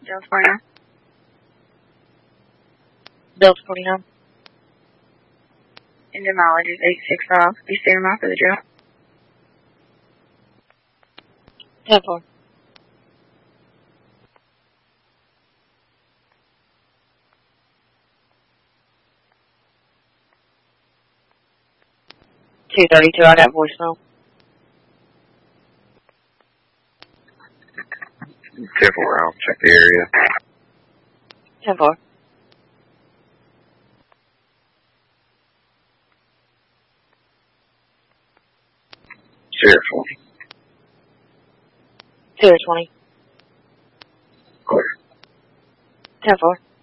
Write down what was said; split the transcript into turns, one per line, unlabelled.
Delta 49.
Delta 49.
Engine mileage is 865. Be standing by for the drill.
10-4. $232, I got voicemail.
10-4, I'll check the area.
10-4.
Sierra 20.
Sierra 20.
Clear.
10-4.